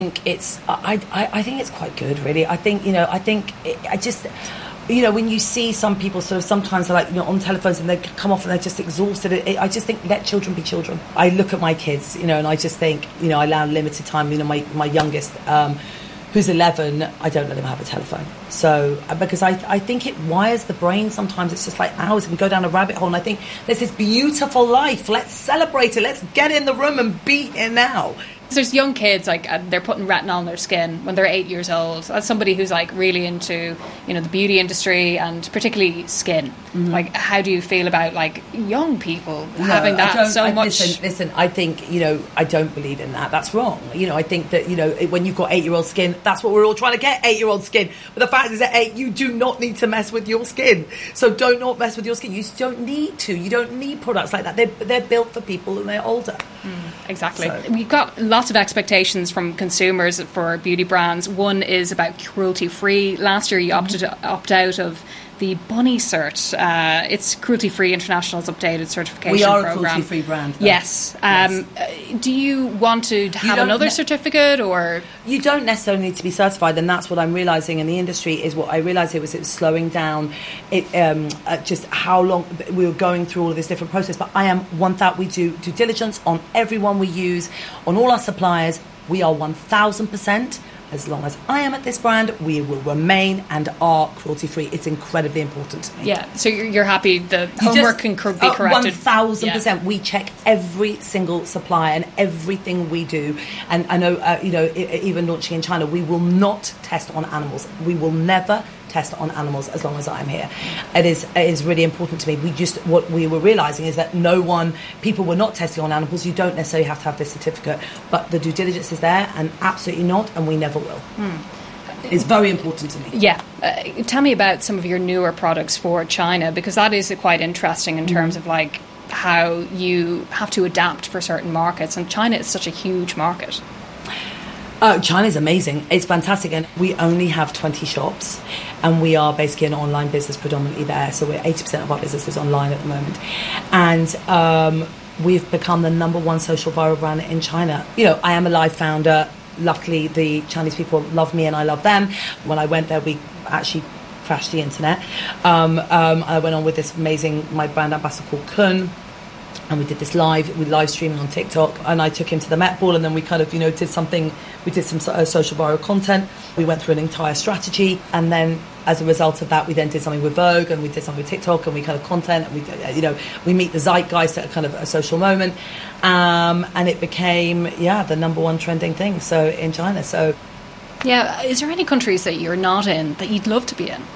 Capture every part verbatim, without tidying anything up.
think it's I, I, I think it's quite good, really. I think, you know, I think it, I just, you know, when you see some people sort of sometimes they're like, you know, on telephones and they come off and they're just exhausted. It, it, I just think let children be children. I look at my kids, you know, and I just think, you know, I allow limited time. You know, my my youngest, um, who's eleven, I don't let him have a telephone. So because I I think it wires the brain. Sometimes it's just like hours and go down a rabbit hole. And I think there's this beautiful life. Let's celebrate it. Let's get in the room and be here now. There's young kids, like, uh, they're putting retinol on their skin when they're eight years old. As somebody who's, like, really into, you know, the beauty industry and particularly skin, mm-hmm. like, how do you feel about, like, young people no, having that so I, much? Listen, listen, I think, you know, I don't believe in that. That's wrong. You know, I think that, you know, when you've got eight-year-old skin, that's what we're all trying to get, eight-year-old skin. But the fact is that, eight, you do not need to mess with your skin. So don't not mess with your skin. You don't need to. You don't need products like that. They're, they're built for people and they're older. Mm, exactly. So. We've got lots of expectations from consumers for beauty brands. One is about cruelty-free. Last year you opted to opt out of the Bunny Cert. Uh, it's Cruelty-Free International's updated certification we are program. a cruelty-free brand, though. Yes. Um, yes. Do you want to have another ne- certificate, or you don't necessarily need to be certified? And that's what I'm realising in the industry is what I realised it was it was slowing down. It um, uh, just how long we were going through all of this different process. But I am one that we do due diligence on everyone we use, on all our suppliers. We are one thousand percent. As long as I am at this brand, we will remain and are cruelty-free. It's incredibly important to me. Yeah, so you're, you're happy the you homework just, can cor- be corrected? Uh, one thousand percent. We check every single supplier and everything we do. And I know, uh, you know, even launching in China, we will not test on animals. We will never test on animals as long as I'm here. It is it is really important to me. We just, what we were realising is that no one, people were not testing on animals. You don't necessarily have to have this certificate, but the due diligence is there, and absolutely not, and we never will. Hmm. It's very important to me. Yeah. Uh, tell me about some of your newer products for China, because that is quite interesting in terms mm. of like how you have to adapt for certain markets, and China is such a huge market. Oh, China's amazing. It's fantastic. And we only have twenty shops, and we are basically an online business predominantly there. So we're eighty percent of our business is online at the moment. And um, we've become the number one social viral brand in China. You know, I am a live founder. Luckily, the Chinese people love me and I love them. When I went there, we actually crashed the internet. Um, um, I went on with this amazing, my brand ambassador called Kun. And we did this live, we live streaming on TikTok, and I took him to the Met Ball, and then we kind of, you know, did something, we did some uh, social viral content. We went through an entire strategy, and then as a result of that, we then did something with Vogue, and we did something with TikTok, and we kind of content, and we, you know, we meet the zeitgeist at a kind of a social moment, um, and it became, yeah, the number one trending thing. So in China, so yeah, is there any countries that you're not in that you'd love to be in?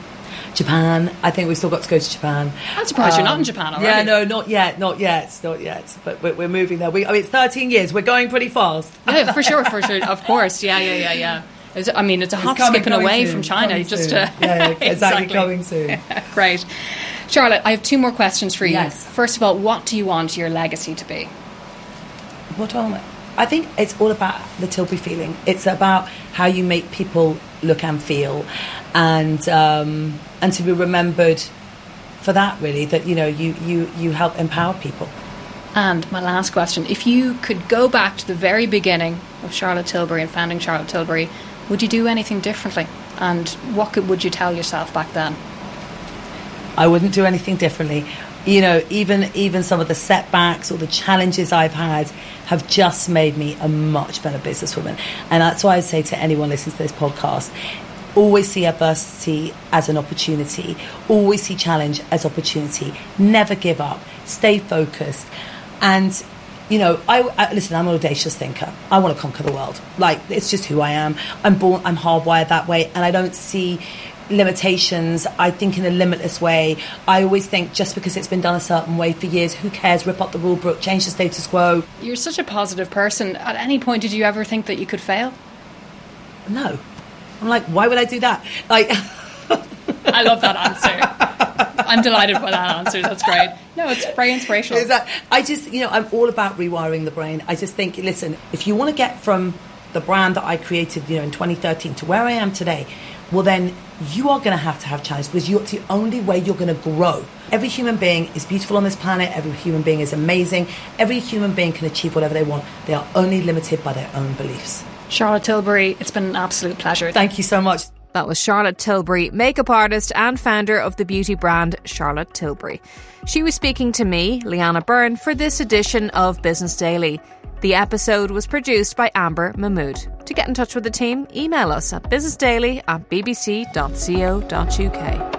Japan. I think we've still got to go to Japan. I'm surprised um, you're not in Japan already. Yeah, no, not yet, not yet, not yet. But we're, we're moving there. We, I mean, it's thirteen years. We're going pretty fast. Yeah, for sure, for sure. Of course. Yeah, yeah, yeah, yeah. It's, I mean, it's a hop, skipping away soon, from China. Just to, yeah, yeah, exactly, exactly. Coming soon. Great. Charlotte, I have two more questions for you. Yes. First of all, what do you want your legacy to be? What do I want? I think it's all about the Tilbury feeling. It's about how you make people look and feel, and um, and to be remembered for that, really, that, you know, you, you, you help empower people. And my last question, if you could go back to the very beginning of Charlotte Tilbury and founding Charlotte Tilbury, would you do anything differently? And what could, would you tell yourself back then? I wouldn't do anything differently. You know, even even some of the setbacks or the challenges I've had have just made me a much better businesswoman. And that's why I say to anyone listening to this podcast, always see adversity as an opportunity. Always see challenge as opportunity. Never give up. Stay focused. And, you know, I, I listen, I'm an audacious thinker. I want to conquer the world. Like, it's just who I am. I'm born, I'm hardwired that way. And I don't see limitations. I think in a limitless way. I always think just because it's been done a certain way for years, who cares? Rip up the rule book, change the status quo. You're such a positive person. At any point, did you ever think that you could fail? No. I'm like, why would I do that? Like, I love that answer. I'm delighted by that answer. That's great. No, it's very inspirational. Is that, I just, you know, I'm all about rewiring the brain. I just think, listen, if you want to get from the brand that I created, you know, in twenty thirteen to where I am today, well, then you are going to have to have challenges, because you're, it's the only way you're going to grow. Every human being is beautiful on this planet. Every human being is amazing. Every human being can achieve whatever they want. They are only limited by their own beliefs. Charlotte Tilbury, it's been an absolute pleasure. Thank you so much. That was Charlotte Tilbury, makeup artist and founder of the beauty brand Charlotte Tilbury. She was speaking to me, Leanna Byrne, for this edition of Business Daily. The episode was produced by Amber Mahmood. To get in touch with the team, email us at businessdaily at bbc dot co dot uk.